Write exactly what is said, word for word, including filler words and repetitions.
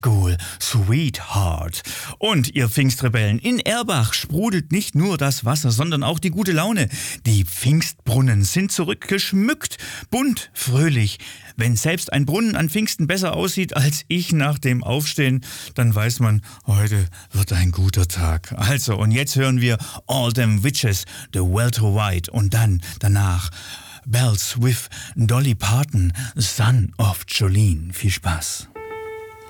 Cool, Sweetheart. Und ihr Pfingstrebellen, in Erbach sprudelt nicht nur das Wasser, sondern auch die gute Laune. Die Pfingstbrunnen sind zurückgeschmückt, bunt, fröhlich. Wenn selbst ein Brunnen an Pfingsten besser aussieht als ich nach dem Aufstehen, dann weiß man, heute wird ein guter Tag. Also, und jetzt hören wir All Them Witches, The Welter White und dann danach Bells with Dolly Parton, Son of Jolene. Viel Spaß.